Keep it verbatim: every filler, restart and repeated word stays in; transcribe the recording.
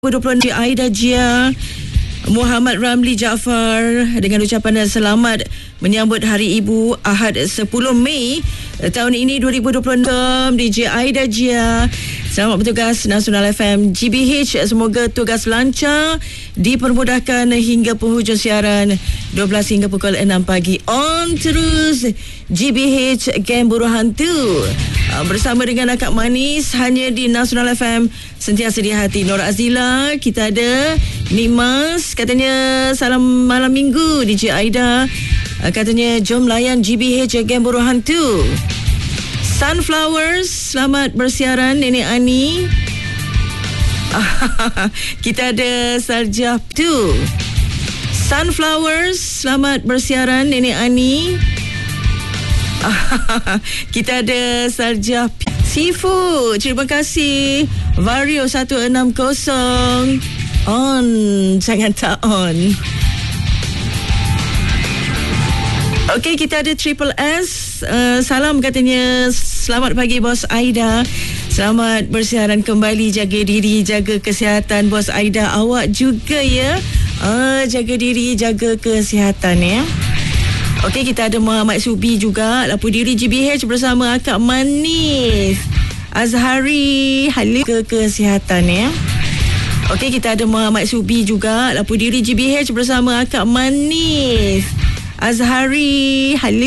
dua puluh Aida Jia, Muhammad Ramli Jaafar dengan ucapan selamat menyambut Hari Ibu Ahad sepuluh Mei tahun ini dua ribu dua puluh enam. D J Aida Jia, selamat bertugas Nasional F M G B H. Semoga tugas lancar, dipermudahkan hingga penghujung siaran dua belas hingga pukul enam pagi. On terus G B H Game Buruh Hantu bersama dengan akak manis hanya di Nasional F M, sentiasa di hati. Nur Azila, kita ada Nimas, katanya salam malam minggu D J Aida, katanya jom layan G B H Game Buruh Hantu. Sunflowers, selamat bersiaran Nenek Ani. Kita ada Sarjah tu. Sunflowers, selamat bersiaran Nenek Ani. Kita ada Sarjah Sifu, terima kasih. Vario seratus enam puluh on, jangan tak on. Okey, kita ada Triple S. Uh, salam katanya, selamat pagi Bos Aida. Selamat bersiaran kembali, jaga diri, jaga kesihatan Bos Aida. Awak juga ya. Uh, jaga diri, jaga kesihatan ya. Okey, kita ada Muhammad Subi juga, lapu diri G B H bersama akak manis Azhari, halo ke kesihatan ya. Okey, kita ada Muhammad Subi juga, lapu diri G B H bersama akak manis Azhari, halo.